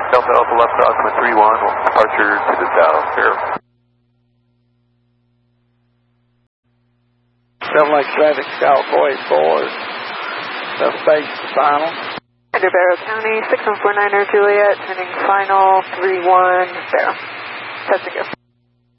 Delta Alpha left crosswind 31, departure to the south, clear. 7 Lake traffic, California 4, left base to final. Under Barrow County, 6149er Juliet, turning final 31, Barrow. Test and go.